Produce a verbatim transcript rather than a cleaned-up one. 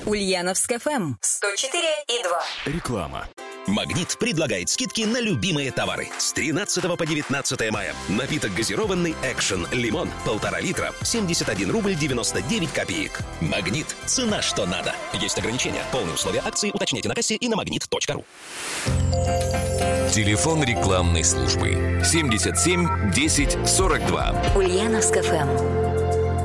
Ульяновск эф эм сто четыре и два. Реклама. «Магнит» предлагает скидки на любимые товары. С тринадцатого по девятнадцатое мая. Напиток газированный «Экшен» лимон полтора литра, семьдесят один рубль девяносто девять копеек. «Магнит» – цена что надо. Есть ограничения. Полные условия акции уточняйте на кассе и на магнит точка ру. Телефон рекламной службы семьдесят семь десять сорок два. Ульяновск эф эм.